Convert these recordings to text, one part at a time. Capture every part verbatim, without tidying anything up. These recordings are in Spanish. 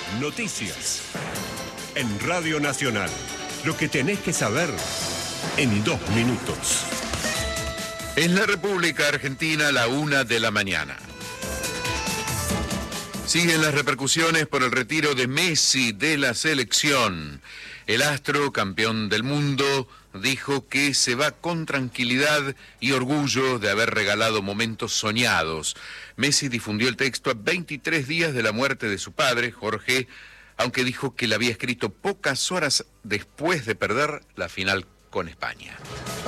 Noticias. En Radio Nacional. Lo que tenés que saber en dos minutos. En la República Argentina, la una de la mañana. Siguen las repercusiones por el retiro de Messi de la selección. El astro, campeón del mundo, dijo que se va con tranquilidad y orgullo de haber regalado momentos soñados. Messi difundió el texto a veintitrés días de la muerte de su padre, Jorge, aunque dijo que la había escrito pocas horas después de perder la final con España.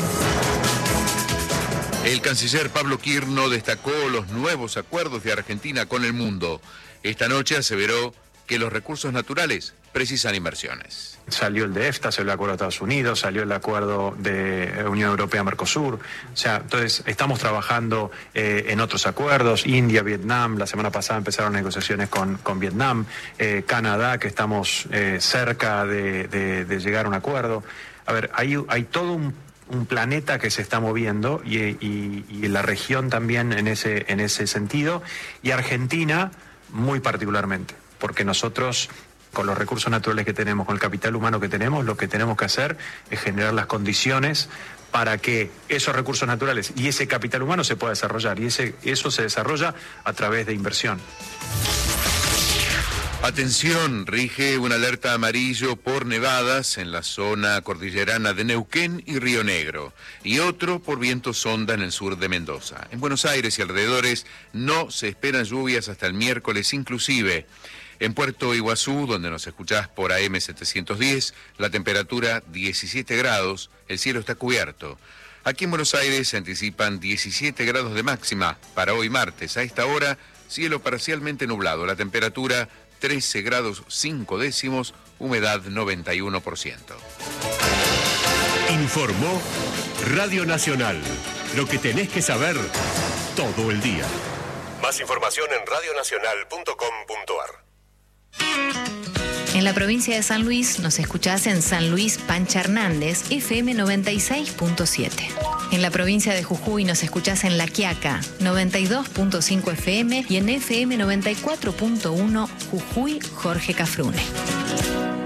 El canciller Pablo Quirno destacó los nuevos acuerdos de Argentina con el mundo. Esta noche aseveró que los recursos naturales precisan inversiones. Salió el de EFTA, salió el acuerdo de Estados Unidos, salió el acuerdo de Unión Europea-Mercosur. O sea, entonces estamos trabajando eh, en otros acuerdos. India, Vietnam, la semana pasada empezaron negociaciones con, con Vietnam. Eh, Canadá, que estamos eh, cerca de, de, de llegar a un acuerdo. A ver, hay, hay todo un, un planeta que se está moviendo y, y, y la región también en ese, en ese sentido. Y Argentina muy particularmente, porque nosotros, con los recursos naturales que tenemos, con el capital humano que tenemos, lo que tenemos que hacer es generar las condiciones para que esos recursos naturales y ese capital humano se pueda desarrollar, y ese, eso se desarrolla a través de inversión. Atención, rige una alerta amarillo por nevadas en la zona cordillerana de Neuquén y Río Negro, y otro por viento sonda en el sur de Mendoza. En Buenos Aires y alrededores no se esperan lluvias hasta el miércoles inclusive. En Puerto Iguazú, donde nos escuchás por A M setecientos diez, la temperatura diecisiete grados, el cielo está cubierto. Aquí en Buenos Aires se anticipan diecisiete grados de máxima para hoy martes. A esta hora, cielo parcialmente nublado, la temperatura trece grados cinco décimos, humedad noventa y uno por ciento. Informó Radio Nacional. Lo que tenés que saber todo el día. Más información en radio nacional punto com punto a r. En la provincia de San Luis nos escuchás en San Luis Pancha Hernández, F M noventa y seis punto siete. En la provincia de Jujuy nos escuchás en La Quiaca, noventa y dos punto cinco F M y en F M noventa y cuatro punto uno Jujuy Jorge Cafrune.